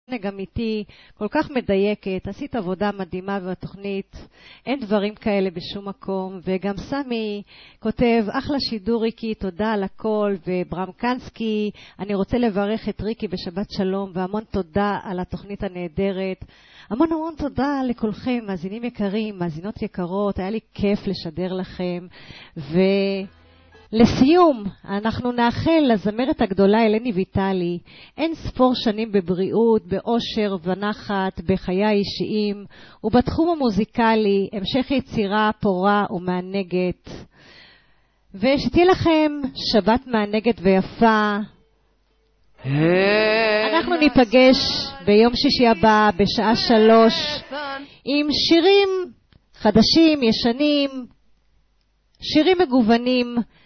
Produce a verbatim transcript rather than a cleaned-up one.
גם איתי, כל כך מדייקת, עשית עבודה מדהימה בתוכנית, אין דברים כאלה בשום מקום, וגם סמי כותב, אחלה שידור ריקי, תודה על הכל, וברמקנסקי, אני רוצה לברך את ריקי בשבת שלום, והמון תודה על התוכנית הנהדרת, המון המון תודה לכולכם, מאזינים יקרים, מאזינות יקרות, היה לי כיף לשדר לכם, ו... לסיום, אנחנו נאחל לזמרת הגדולה אלני ויטלי אין ספור שנים בבריאות, באושר ונחת, בחיי האישיים ובתחום המוזיקלי, המשך יצירה פורה ומענגת. ושתהיה לכם שבת מענגת ויפה. אנחנו ניפגש ביום שישי הבא בשעה שלוש עם שירים חדשים, ישנים, שירים מגוונים,